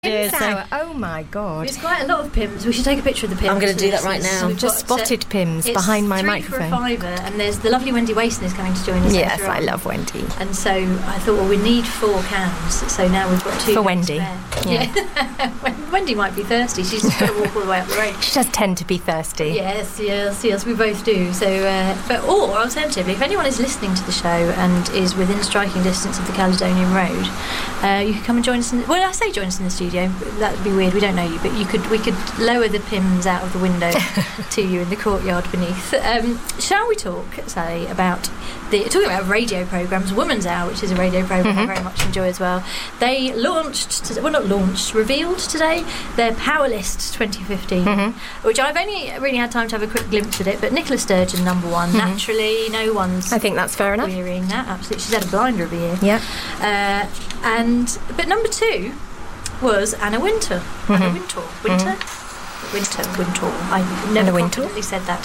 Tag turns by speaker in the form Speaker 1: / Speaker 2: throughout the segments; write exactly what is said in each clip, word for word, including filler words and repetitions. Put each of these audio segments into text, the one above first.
Speaker 1: Pim's hour. Oh my god!
Speaker 2: It's quite a lot of Pims. We should take a picture of the Pims.
Speaker 3: I'm going to do that right now.
Speaker 1: I've just got, spotted uh, Pims behind my
Speaker 2: three
Speaker 1: microphone.
Speaker 2: For a fiver, and there's the lovely Wendy Wason is coming to join us.
Speaker 1: Yes, I love Wendy.
Speaker 2: And so I thought, well, we need four cans. So now we've got two
Speaker 1: for Wendy.
Speaker 2: Yeah, yeah. Wendy might be thirsty. She's just got to walk all the way up the road.
Speaker 1: She does tend to be thirsty.
Speaker 2: Yes, yes, yes. We both do. So, uh, but or alternatively, if anyone is listening to the show and is within striking distance of the Caledonian Road, uh, you can come and join us. In the, well, I say join us in the studio. That would be weird. We don't know you, but you could. We could lower the Pims out of the window to you in the courtyard beneath. Um, shall we talk, Sally, about the talking about radio programmes? Woman's Hour, which is a radio programme mm-hmm. I very much enjoy as well. They launched, today, well, not launched, revealed today their Power List twenty fifteen, mm-hmm. which I've only really had time to have a quick glimpse at it. But Nicola Sturgeon, number one, mm-hmm. naturally, no one's.
Speaker 1: I think that's fair enough.
Speaker 2: Querying that, absolutely. She's had a blinder of a year.
Speaker 1: Yeah.
Speaker 2: Uh, and but number two was Anna Wintour. Mm-hmm. Anna Wintour. Winter? Mm-hmm. Winter. Wintour. I never confidently said that.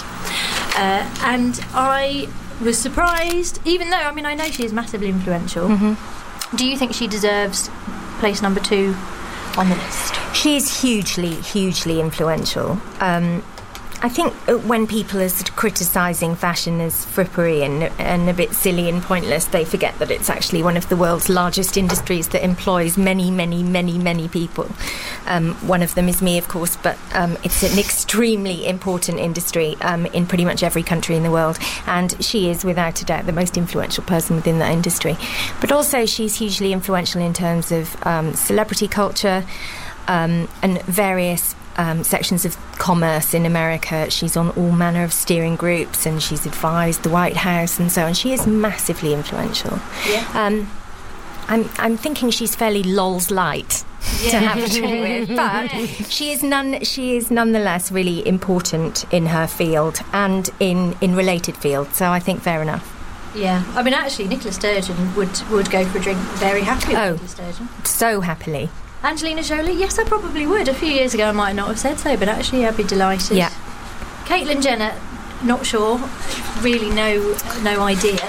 Speaker 2: Uh, and I was surprised, even though, I mean, I know she is massively influential. Mm-hmm. Do you think she deserves place number two on the list?
Speaker 1: She is hugely, hugely influential. Um, I think when people are sort of criticising fashion as frippery and, and a bit silly and pointless, they forget that it's actually one of the world's largest industries that employs many, many, many, many people. Um, one of them is me, of course, but um, it's an extremely important industry um, in pretty much every country in the world. And she is, without a doubt, the most influential person within that industry. But also she's hugely influential in terms of um, celebrity culture um, and various Um, sections of commerce in America. She's on all manner of steering groups and she's advised the White House and so on. She is massively influential.
Speaker 2: Yeah.
Speaker 1: Um, I'm I'm thinking she's fairly lols light yeah. to have to do with, but she is none. She is nonetheless really important in her field and in in related fields. So I think fair enough.
Speaker 2: Yeah, I mean, actually, Nicola Sturgeon would would go for a drink very happily with
Speaker 1: oh,
Speaker 2: Nicola Sturgeon.
Speaker 1: So happily.
Speaker 2: Angelina Jolie, yes, I probably would. A few years ago I might not have said so, but actually I'd be delighted.
Speaker 1: Yeah.
Speaker 2: Caitlyn Jenner, not sure. Really no no idea.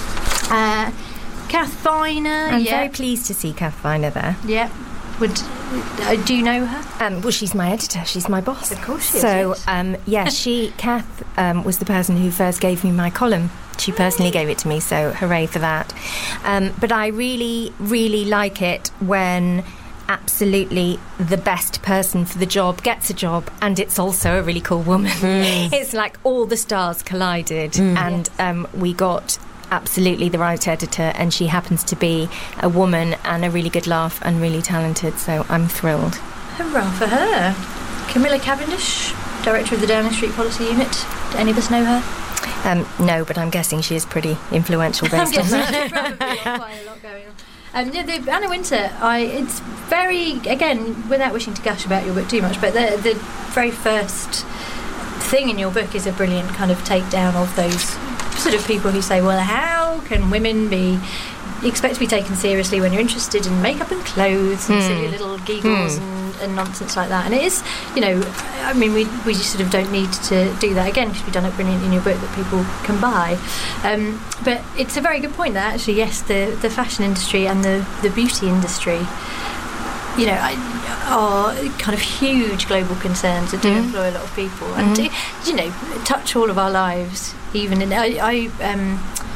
Speaker 2: Uh, Kath Viner,
Speaker 1: I'm
Speaker 2: yeah.
Speaker 1: very pleased to see Kath Viner there.
Speaker 2: Yeah. Would uh, do you know her?
Speaker 1: Um, well, she's my editor. She's my boss.
Speaker 2: Of course she is.
Speaker 1: So, um, yeah, she, Kath, um, was the person who first gave me my column. She personally gave it to me, so hooray for that. Um, but I really, really like it when absolutely the best person for the job gets a job and it's also a really cool woman. Mm. It's like all the stars collided mm. and
Speaker 2: yes.
Speaker 1: um, we got absolutely the right editor, and she happens to be a woman and a really good laugh and really talented, so I'm thrilled.
Speaker 2: Hurrah for her. Camilla Cavendish, director of the Downing Street Policy Unit. Do any of us know her?
Speaker 1: Um, no, but I'm guessing she is pretty influential based on that.
Speaker 2: Probably quite a lot going on. Um, yeah, the Anna Wintour, I, it's very, again, without wishing to gush about your book too much, but the, the very first thing in your book is a brilliant kind of takedown of those sort of people who say, well, how can women be expect to be taken seriously when you're interested in makeup and clothes and mm. silly little giggles mm. and, and nonsense like that. And it is, you know, I mean, we we just sort of don't need to do that again, because you've done it brilliant in your book that people can buy. Um, but it's a very good point that actually, yes, the, the fashion industry and the, the beauty industry, you know, are kind of huge global concerns that do mm. employ a lot of people and, mm. you know, touch all of our lives. Even in, I, I um,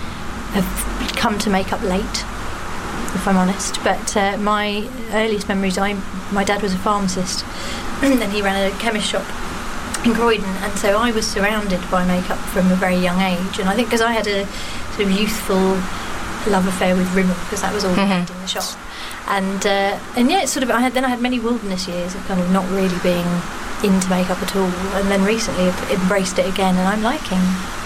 Speaker 2: have come to makeup late, if I'm honest, but uh, my earliest memories, I my dad was a pharmacist and then he ran a chemist shop in Croydon, and so I was surrounded by makeup from a very young age. And I think because I had a sort of youthful love affair with Rimmel, because that was all mm-hmm. we had in the shop. And uh, and yeah, it's sort of I had then I had many wilderness years of kind of not really being into makeup at all, and then recently I've embraced it again, and I'm liking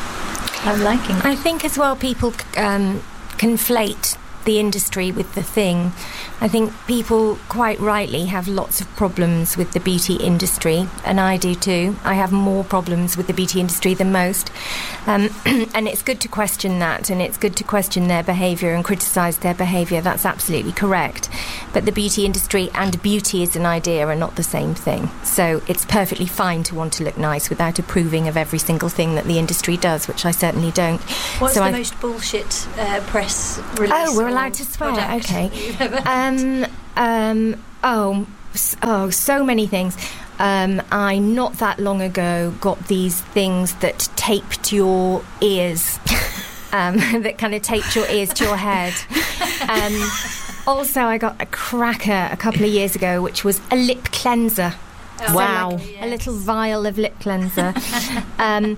Speaker 2: I'm liking it.
Speaker 1: I think as well people um, conflate the industry with the thing. I think people quite rightly have lots of problems with the beauty industry, and I do too. I have more problems with the beauty industry than most, um, and it's good to question that, and it's good to question their behaviour and criticise their behaviour. That's absolutely correct. But the beauty industry and beauty as an idea are not the same thing. So it's perfectly fine to want to look nice without approving of every single thing that the industry does, which I certainly don't.
Speaker 2: What's
Speaker 1: so
Speaker 2: the
Speaker 1: I
Speaker 2: most bullshit uh, press release?
Speaker 1: Oh, we're allowed to swear. Okay. Um, um, oh, Oh, so many things. Um, I, not that long ago, got these things that taped your ears, um, that kind of taped your ears to your head. Um, also, I got a cracker a couple of years ago, which was a lip cleanser.
Speaker 2: Oh,
Speaker 3: wow.
Speaker 2: like, yes.
Speaker 1: A little vial of lip cleanser. um,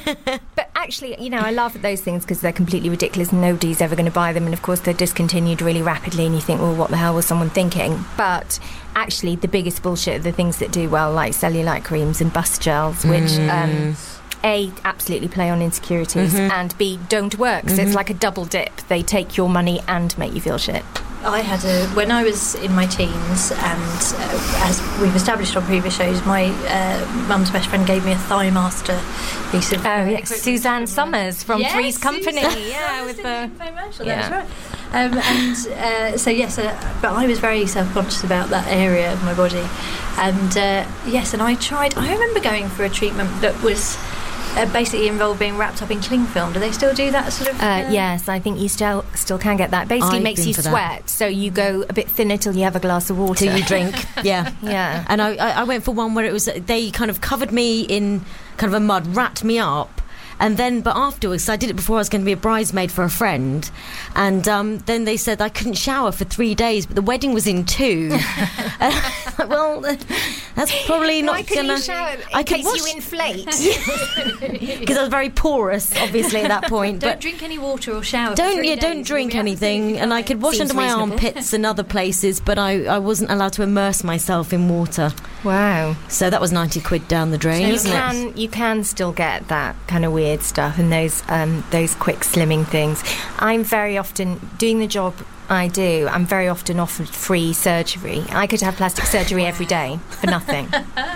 Speaker 1: but actually, you know, I laugh at those things because they're completely ridiculous and nobody's ever going to buy them. And of course, they're discontinued really rapidly and you think, well, what the hell was someone thinking? But actually, the biggest bullshit are the things that do well, like cellulite creams and bust gels, which...
Speaker 3: Mm.
Speaker 1: Um, A, absolutely play on insecurities,
Speaker 3: Mm-hmm.
Speaker 1: and B, don't work. So
Speaker 3: Mm-hmm.
Speaker 1: it's like a double dip. They take your money and make you feel shit.
Speaker 2: I had a when I was in my teens, and uh, as we've established on previous shows, my uh, mum's best friend gave me a Thigh Master piece of.
Speaker 1: Oh,
Speaker 2: uh,
Speaker 1: yes,
Speaker 2: equipment
Speaker 1: Suzanne
Speaker 2: from-
Speaker 1: Summers from
Speaker 2: Yes,
Speaker 1: Three's Company.
Speaker 2: Suzanne
Speaker 1: Yeah,
Speaker 2: Summers
Speaker 1: with
Speaker 2: did
Speaker 1: the...
Speaker 2: infomercial,
Speaker 1: Yeah.
Speaker 2: that's right. Um, and uh, so yes, uh, but I was very self-conscious about that area of my body, and uh, yes, and I tried. I remember going for a treatment that was. Uh, basically involved being wrapped up in cling film. Do they still do that sort of?
Speaker 1: Uh,
Speaker 2: uh,
Speaker 1: yes, I think you still still can get that. Basically,
Speaker 3: I've
Speaker 1: makes
Speaker 3: been
Speaker 1: you
Speaker 3: for that.
Speaker 1: sweat, so you go a bit thinner till you have a glass of water.
Speaker 3: Till you drink, yeah.
Speaker 1: Yeah.
Speaker 3: And I, I I went for one where it was they kind of covered me in kind of a mud, wrapped me up. And then, but afterwards, I did it before I was going to be a bridesmaid for a friend. And um, then they said I couldn't shower for three days, but the wedding was in two. And I was like, well, that's probably not
Speaker 1: Why couldn't
Speaker 3: going
Speaker 1: you
Speaker 3: to...
Speaker 1: shower in
Speaker 3: I could
Speaker 1: case
Speaker 3: wash-
Speaker 1: you inflate?
Speaker 3: Because I was very porous, obviously, at that point.
Speaker 2: Don't
Speaker 3: but
Speaker 2: drink any water or shower. for
Speaker 3: Don't
Speaker 2: three
Speaker 3: yeah,
Speaker 2: days.
Speaker 3: don't
Speaker 2: You'll
Speaker 3: drink
Speaker 2: be
Speaker 3: anything,
Speaker 2: absolutely
Speaker 3: and I
Speaker 2: fine.
Speaker 3: could wash
Speaker 1: Seems
Speaker 3: under my
Speaker 1: reasonable.
Speaker 3: armpits and other places, but I, I wasn't allowed to immerse myself in water.
Speaker 1: Wow.
Speaker 3: So that was ninety quid down the drain,
Speaker 1: You
Speaker 3: isn't it?
Speaker 1: can you can still get that kind of weird stuff and those um, those quick slimming things. I'm very often doing the job I do. I'm very often offered free surgery. I could have plastic surgery every day for nothing.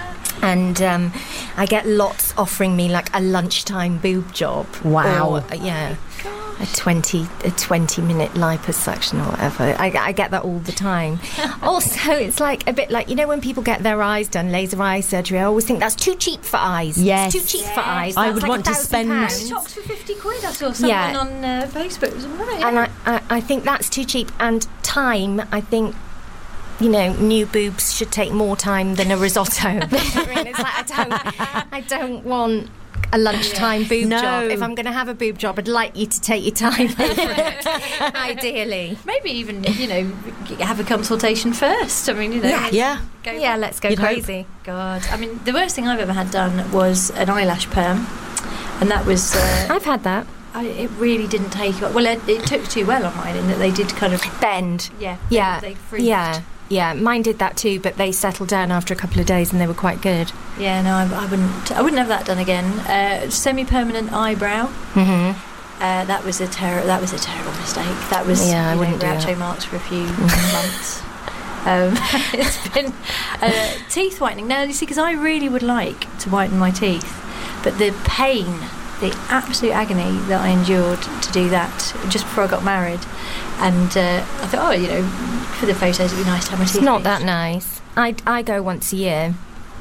Speaker 1: And um, I get lots offering me like a lunchtime boob job.
Speaker 3: Wow.
Speaker 1: Or, uh, yeah. A twenty a twenty minute liposuction or whatever. I, I get that all the time. Also, it's like a bit like, you know, when people get their eyes done, laser eye surgery, I always think that's too cheap for eyes.
Speaker 3: Yes.
Speaker 1: It's too cheap for eyes.
Speaker 3: I
Speaker 1: That's
Speaker 3: would
Speaker 1: like
Speaker 3: want
Speaker 1: a
Speaker 3: to
Speaker 1: thousand
Speaker 3: spend-
Speaker 1: pounds.
Speaker 2: Socks for fifty quid. I saw someone
Speaker 1: Yeah.
Speaker 2: on uh, Facebook. It was right.
Speaker 1: And I, I, I think that's too cheap. And time, I think, you know, new boobs should take more time than a risotto. I mean, it's like, I don't, I don't want a lunchtime boob
Speaker 3: No.
Speaker 1: job. If I'm going to have a boob job, I'd like you to take your time over it, ideally.
Speaker 2: Maybe even, you know, have a consultation first. I mean, you know.
Speaker 1: Yeah.
Speaker 3: Yeah.
Speaker 2: Go
Speaker 1: Yeah, let's go
Speaker 3: You'd hope.
Speaker 1: crazy.
Speaker 2: God. I mean, the worst thing I've ever had done was an eyelash perm. And that was... Uh,
Speaker 1: I've had that.
Speaker 2: I, it really didn't take... Well, it, it took too well on mine in that they did kind of...
Speaker 1: Bend.
Speaker 2: Yeah.
Speaker 1: Yeah.
Speaker 2: They, they freaked.
Speaker 1: Yeah. Yeah, mine did that too, but they settled down after a couple of days and they were quite good.
Speaker 2: Yeah, no, I, I wouldn't... I wouldn't have that done again. Uh, semi-permanent eyebrow.
Speaker 1: Mm-hmm.
Speaker 2: Uh, that was a ter- That was a terrible mistake. That was
Speaker 1: Yeah, I
Speaker 2: you know,
Speaker 1: wouldn't do
Speaker 2: Groucho
Speaker 1: that.
Speaker 2: Marx for a few months. Um, it's been uh, teeth whitening. Now you see, because I really would like to whiten my teeth, but the pain, the absolute agony that I endured to do that just before I got married, and uh, I thought, oh, you know, for the photos it'd be nice to have my teeth.
Speaker 1: It's not
Speaker 2: bleached.
Speaker 1: that nice. I, I go once a year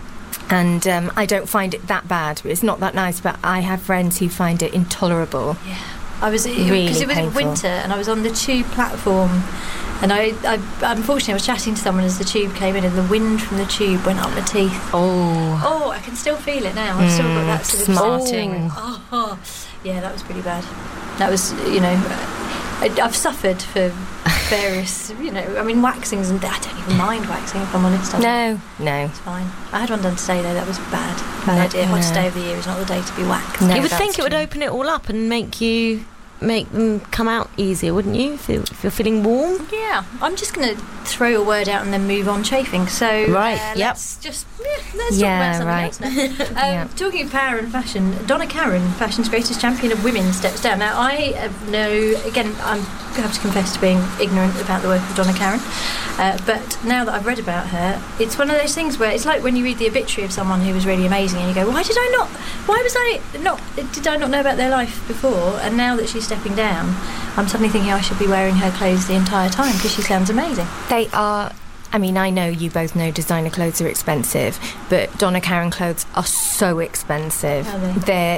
Speaker 1: and um, I don't find it that bad. It's not that nice, but I have friends who find it intolerable.
Speaker 2: Yeah, I was
Speaker 1: Really
Speaker 2: because it was
Speaker 1: painful.
Speaker 2: winter and I was on the tube platform, and I, I unfortunately I was chatting to someone as the tube came in, and the wind from the tube went up my teeth.
Speaker 1: Oh.
Speaker 2: Oh, I can still feel it now. I've still got that sort of
Speaker 1: smarting.
Speaker 2: Oh, oh, yeah, that was pretty bad. That was, you know, I, I've suffered for various, you know, I mean, waxings, and I don't even mind waxing if I'm honest. I
Speaker 1: No, no.
Speaker 2: It's fine. I had one done today though. That was bad. Bad
Speaker 1: No,
Speaker 2: idea. Hottest
Speaker 1: no.
Speaker 2: day of the year is not the day to be waxed.
Speaker 1: No,
Speaker 3: you would
Speaker 1: that's
Speaker 3: think it would
Speaker 1: true.
Speaker 3: open it all up and make you make them come out easier, wouldn't you? If, you, if you're feeling warm.
Speaker 2: Yeah, I'm just going to throw a word out and then move on chafing. So,
Speaker 3: Right,
Speaker 2: uh,
Speaker 3: yep.
Speaker 2: let's just yeah, let's
Speaker 1: Yeah,
Speaker 2: talk about something
Speaker 1: right.
Speaker 2: else now. Um,
Speaker 1: Yeah.
Speaker 2: Talking of power and fashion, Donna Karan, fashion's greatest champion of women, steps down. Now, I uh, know, again, I'm I have to confess to being ignorant about the work of Donna Karan, uh, but now that I've read about her, it's one of those things where it's like when you read the obituary of someone who was really amazing, and you go, why did I not? Why was I not? Did I not know about their life before? And now that she's stepping down, I'm suddenly thinking I should be wearing her clothes the entire time because she sounds amazing.
Speaker 1: They are. I mean, I know you both know designer clothes are expensive, but Donna Karan clothes are so expensive.
Speaker 2: Are they?
Speaker 1: They're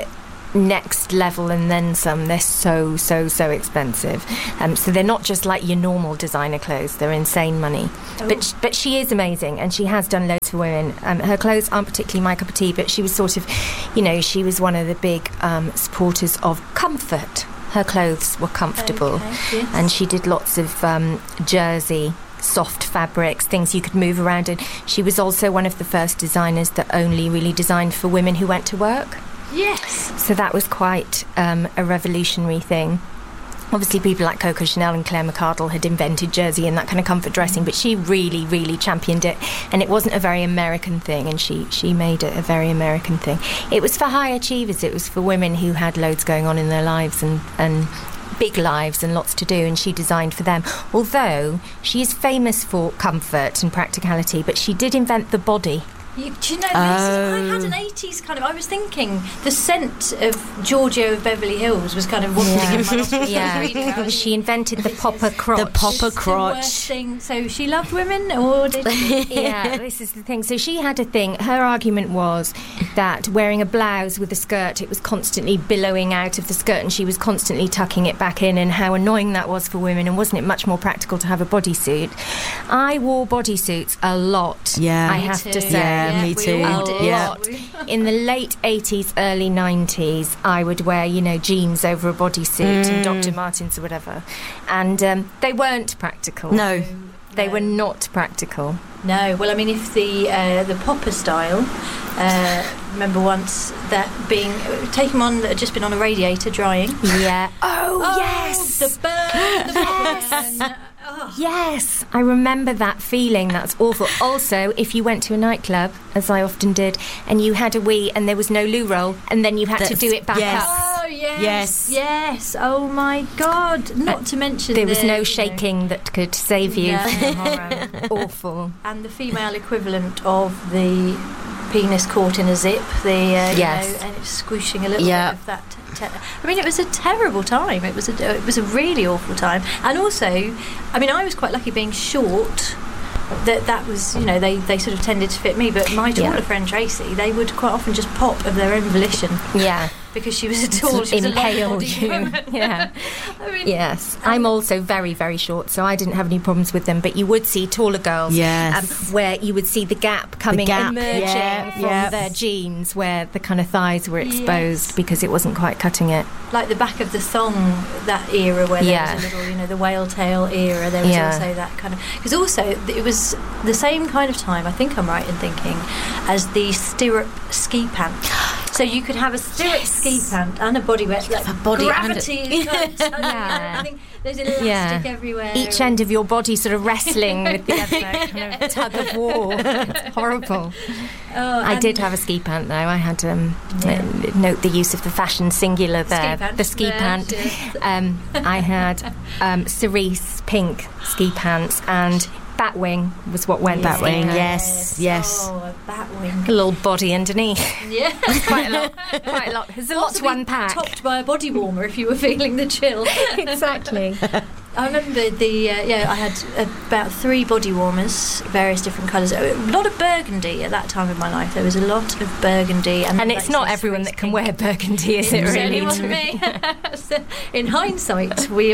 Speaker 1: next level and then some. They're so, so, so expensive. Um, so they're not just like your normal designer clothes. They're insane money.
Speaker 2: Oh.
Speaker 1: But sh- but she is amazing, and she has done loads for women. Um, her clothes aren't particularly my cup of tea, but she was sort of, you know, she was one of the big um, supporters of comfort. Her clothes were comfortable.
Speaker 2: Okay, yes.
Speaker 1: And she did lots of um, jersey, soft fabrics, things you could move around in. She was also one of the first designers that only really designed for women who went to work.
Speaker 2: Yes.
Speaker 1: So that was quite um, a revolutionary thing. Obviously, people like Coco Chanel and Claire McCardell had invented jersey and that kind of comfort dressing, but she really, really championed it. And it wasn't a very American thing, and she, she made it a very American thing. It was for high achievers. It was for women who had loads going on in their lives and, and big lives and lots to do, and she designed for them. Although she is famous for comfort and practicality, but she did invent the body.
Speaker 2: You, do you know, this, I had an eighties kind of... I was thinking the scent of Giorgio of Beverly Hills was kind of waffling
Speaker 1: Yeah.
Speaker 2: in my nostrils.
Speaker 1: Yeah.
Speaker 2: I was reading about it.
Speaker 1: She invented the popper crotch.
Speaker 3: The popper
Speaker 2: It's the
Speaker 3: crotch.
Speaker 2: worst thing. So she loved women, or did she?
Speaker 1: Yeah, this is the thing. So she had a thing. Her argument was that wearing a blouse with a skirt, it was constantly billowing out of the skirt, and she was constantly tucking it back in, and how annoying that was for women, and wasn't it much more practical to have a bodysuit? I wore bodysuits a lot.
Speaker 3: Yeah.
Speaker 1: I
Speaker 3: Me
Speaker 1: have
Speaker 2: too.
Speaker 1: to say.
Speaker 3: Yeah, me
Speaker 2: we
Speaker 3: too.
Speaker 2: all
Speaker 1: A
Speaker 2: did.
Speaker 3: Yeah.
Speaker 1: lot. In the late eighties, early nineties, I would wear, you know, jeans over a bodysuit and Doctor Martens or whatever. And um, they weren't practical.
Speaker 3: No.
Speaker 1: They
Speaker 2: No.
Speaker 1: were not practical.
Speaker 2: No, well, I mean, if the uh, the popper style, uh, remember once that being taken on that had just been on a radiator drying.
Speaker 1: Yeah. Oh,
Speaker 2: Oh,
Speaker 1: yes.
Speaker 2: the burn, the
Speaker 1: Yes.
Speaker 2: burn. Oh.
Speaker 1: Yes, I remember that feeling. That's awful. Also, if you went to a nightclub, as I often did, and you had a wee and there was no loo roll, and then you had to
Speaker 3: That's-
Speaker 1: do it back
Speaker 3: yes.
Speaker 1: up.
Speaker 2: Oh yes,
Speaker 3: Yes.
Speaker 2: yes. Oh my God! Not to mention
Speaker 1: There was
Speaker 2: the,
Speaker 1: no
Speaker 2: you know,
Speaker 1: shaking that could save you
Speaker 2: No.
Speaker 1: from the horror. Awful.
Speaker 2: and the female equivalent of the penis caught in a zip. The uh,
Speaker 1: Yes.
Speaker 2: you know, and it's squishing a little
Speaker 3: Yeah.
Speaker 2: bit of that. Te- I mean, it was a terrible time. It was a it was a really awful time. And also, I mean, I was quite lucky being short. That that was, you know, they, they sort of tended to fit me. But my taller
Speaker 1: Yeah.
Speaker 2: friend Tracy, they would quite often just pop of their own volition
Speaker 1: Yeah.
Speaker 2: because she was a tall, she was a
Speaker 1: Impale
Speaker 2: long-bodied
Speaker 1: you.
Speaker 2: woman.
Speaker 1: Yeah.
Speaker 2: I mean,
Speaker 1: Yes, I'm also very, very short, so I didn't have any problems with them. But you would see taller girls,
Speaker 3: Yes.
Speaker 1: um, where you would see the gap coming,
Speaker 3: gap,
Speaker 1: emerging
Speaker 3: yeah,
Speaker 1: from
Speaker 3: yeah.
Speaker 1: their jeans, where the kind of thighs were exposed
Speaker 2: Yes.
Speaker 1: because it wasn't quite cutting it.
Speaker 2: like the back of the thong, that era where
Speaker 1: Yeah.
Speaker 2: there was a little, you know, the whale tail era. There was
Speaker 1: Yeah.
Speaker 2: also that kind of, because also th- it was the same kind of time, I think I'm right in thinking, as the stirrup ski pant. So you could have a stirrup ski pant and a body wear. Like
Speaker 3: a body and a-
Speaker 2: gravity is kind of,
Speaker 1: Yeah.
Speaker 2: I think there's elastic
Speaker 1: Yeah.
Speaker 2: everywhere.
Speaker 1: Each end of your body sort of wrestling with the other, kind of tug of war. It's horrible.
Speaker 2: Oh,
Speaker 1: I
Speaker 2: and-
Speaker 1: did have a ski pant though. I had um,
Speaker 2: Yeah.
Speaker 1: uh, note the use of the fashion singular there.
Speaker 2: pant.
Speaker 1: The ski
Speaker 2: There,
Speaker 1: pant.
Speaker 2: yes.
Speaker 1: Um, I had um, cerise pink ski pants, and Batwing was what went with
Speaker 3: Batwing,
Speaker 1: ski pants.
Speaker 3: yes, yes.
Speaker 2: Oh, a Batwing.
Speaker 1: A little body underneath.
Speaker 2: Yeah.
Speaker 1: Quite a lot. Quite a lot. There's a lot to
Speaker 2: Possibly
Speaker 1: unpack.
Speaker 2: Topped by a body warmer if you were feeling the chill.
Speaker 1: Exactly.
Speaker 2: I remember the uh, yeah. I had about three body warmers, various different colours. A lot of burgundy at that time in my life. There was a lot of burgundy, and,
Speaker 1: And
Speaker 2: like
Speaker 1: it's not
Speaker 2: some
Speaker 1: everyone
Speaker 2: cerise
Speaker 1: that can
Speaker 2: pink.
Speaker 1: wear burgundy, is it?
Speaker 2: certainly
Speaker 1: Really?
Speaker 2: wasn't me. So, in hindsight, we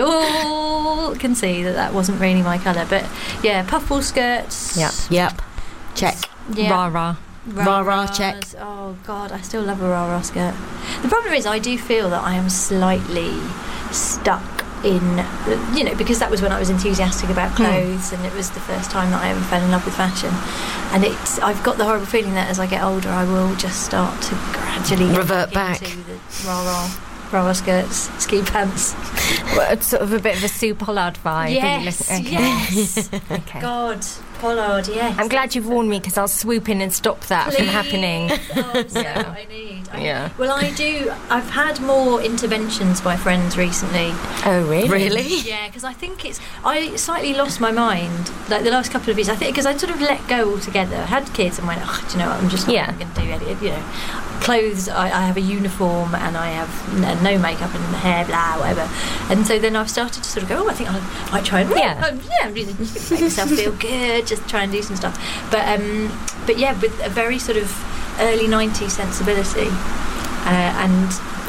Speaker 2: all can see that that wasn't really my colour. But yeah, puffball skirts.
Speaker 1: Yep.
Speaker 3: Yep. Check.
Speaker 2: Yeah.
Speaker 1: Rah rah.
Speaker 3: Rah-rah,
Speaker 2: Rah-rahs.
Speaker 3: check.
Speaker 2: Oh God, I still love a rah rah skirt. The problem is, I do feel that I am slightly stuck in, you know, because that was when I was enthusiastic about clothes, and it was the first time that I ever fell in love with fashion. And it's, I've got the horrible feeling that as I get older, I will just start to gradually get
Speaker 3: Revert back.
Speaker 2: into the rah rah. Rah skirts, ski pants.
Speaker 1: Well, it's sort of a bit of a Sue Pollard vibe.
Speaker 2: Yes,
Speaker 1: Okay.
Speaker 2: yes.
Speaker 1: Okay.
Speaker 2: God, Pollard, yes.
Speaker 1: I'm glad you've warned me, because I'll swoop in and stop that from
Speaker 2: Please.
Speaker 1: happening.
Speaker 2: Oh, it's so
Speaker 1: Yeah.
Speaker 2: what I need. I,
Speaker 1: Yeah.
Speaker 2: Well, I do. I've had more interventions by friends recently.
Speaker 1: Oh, really?
Speaker 3: Really?
Speaker 2: Yeah, because I think it's. I slightly lost my mind like the last couple of years. I think because I sort of let go altogether. I had kids and went, oh, do you know what? I'm just not
Speaker 1: Yeah.
Speaker 2: going to do any. You know, clothes. I, I have a uniform and I have n- no makeup and hair, blah, whatever. And so then I've started to sort of go, oh, I think I might try and
Speaker 1: Yeah.
Speaker 2: um, yeah, really make myself feel good. Just try and do some stuff. But um, but yeah, with a very sort of early nineties sensibility. Uh, and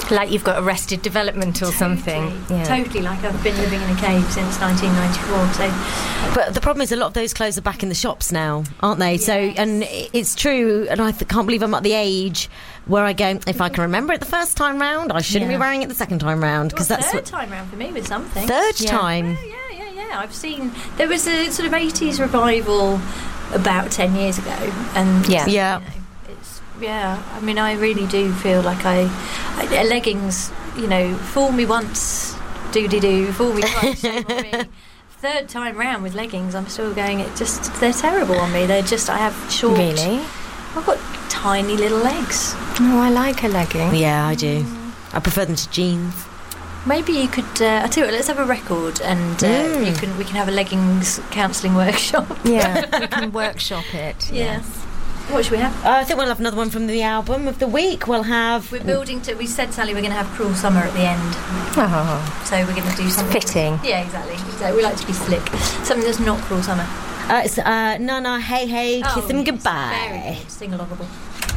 Speaker 1: Like you've got Arrested Development or
Speaker 2: Totally.
Speaker 1: something. Yeah.
Speaker 2: Totally, like I've been living in a cave since nineteen ninety-four. So,
Speaker 3: But the problem is, a lot of those clothes are back in the shops now, aren't they? So,
Speaker 2: Yes.
Speaker 3: and it's true, and I th- can't believe I'm at the age where I go, if I can remember it the first time round, I shouldn't
Speaker 1: Yeah.
Speaker 3: be wearing it the second time round, because
Speaker 2: well,
Speaker 3: that's
Speaker 2: third
Speaker 3: what
Speaker 2: time round for me with something.
Speaker 3: third
Speaker 1: Yeah.
Speaker 3: time.
Speaker 2: Yeah, yeah, yeah, yeah. I've seen there was a sort of eighties revival about ten years ago, and
Speaker 1: Yeah.
Speaker 3: Yeah.
Speaker 2: you know, it's yeah. I mean, I really do feel like I, I leggings. You know, fool me once, doody doo, fool me twice, shame on me. Third time round with leggings, I'm still going. It just they're terrible on me. They're just I have short.
Speaker 1: Really?
Speaker 2: I've got tiny little legs.
Speaker 1: Oh, I like a legging.
Speaker 3: Yeah, I do. I prefer them to jeans.
Speaker 2: Maybe you could. Uh, I tell you what. Let's have a record, and uh,
Speaker 3: Mm.
Speaker 2: you can. We can have a leggings counselling workshop.
Speaker 1: Yeah, we can workshop it.
Speaker 2: Yeah. What should we have?
Speaker 3: Uh, I think we'll have another one from the album of the week. We'll have.
Speaker 2: We're building to. We said, Sally, we're going to have Cruel Summer at the end,
Speaker 1: Oh,
Speaker 2: so we're going to do something
Speaker 1: fitting.
Speaker 2: Yeah, exactly. exactly. We like to be slick. Something that's not Cruel Summer.
Speaker 3: Uh, it's uh, Nana, hey, hey,
Speaker 2: Oh,
Speaker 3: kiss him
Speaker 2: yes.
Speaker 3: goodbye.
Speaker 2: Very good. Sing alongable.